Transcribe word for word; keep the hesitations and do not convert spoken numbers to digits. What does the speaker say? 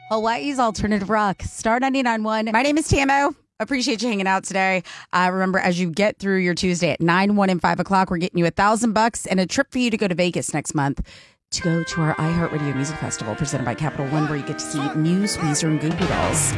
Hawaii's alternative rock. Star ninety-nine point one. My name is Tamo. Appreciate you hanging out today. Uh, remember, as you get through your Tuesday at nine, one, and five o'clock, we're getting you a thousand bucks and a trip for you to go to Vegas next month to go to our iHeartRadio Music Festival presented by Capital One, where you get to see Muse, Weezer, and Goo Goo Dolls.